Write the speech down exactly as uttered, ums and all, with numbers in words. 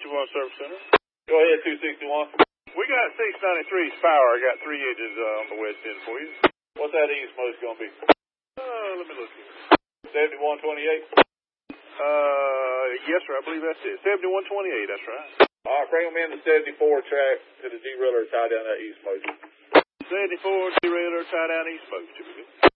sixty-one Service Center. Go ahead, two sixty-one. We got six ninety-three's power. I got three edges uh, on the west end for you. What's that east most going to be? Uh, let me look here. seventy-one twenty-eight? Uh, yes, sir. I believe that's it. seventy-one twenty-eight, that's right. All right, bring them in the seventy-four track to the derailleur tie down that east most. seventy-four derailleur tie down east most.